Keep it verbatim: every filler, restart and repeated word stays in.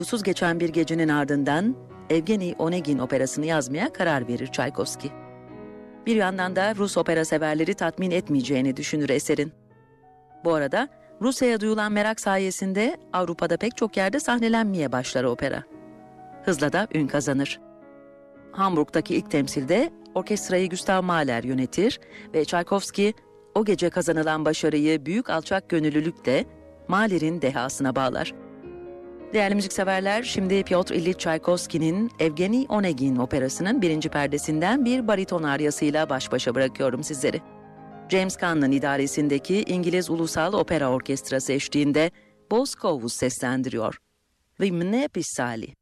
Uykusuz geçen bir gecenin ardından Evgeni Onegin operasını yazmaya karar verir Çaykovski. Bir yandan da Rus opera severleri tatmin etmeyeceğini düşünür eserin. Bu arada Rusya'ya duyulan merak sayesinde Avrupa'da pek çok yerde sahnelenmeye başlar opera. Hızla da ün kazanır. Hamburg'daki ilk temsilde orkestrayı Gustav Mahler yönetir ve Çaykovski o gece kazanılan başarıyı büyük alçak gönüllülükle Mahler'in dehasına bağlar. Değerli müzikseverler, şimdi Pyotr İlyich Çaykovski'nin Evgeni Onegin operasının birinci perdesinden bir bariton aryasıyla baş başa bırakıyorum sizleri. James Conlon idaresindeki İngiliz Ulusal Opera Orkestrası eşliğinde Boskovus seslendiriyor. Ve Mne Pisali.